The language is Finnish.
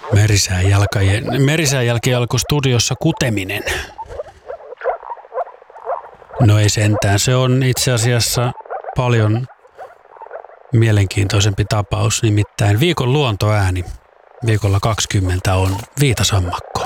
Merisään jälkeen alkoi studiossa kuteminen. No ei sentään, se on itse asiassa paljon mielenkiintoisempi tapaus, nimittäin viikon luontoääni viikolla 20 on viitasammakko.